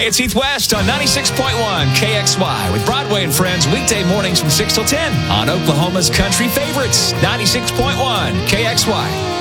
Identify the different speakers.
Speaker 1: It's Heath West on 96.1 KXY with Broadway and Friends weekday mornings from 6 till 10 on Oklahoma's country favorites, 96.1 KXY.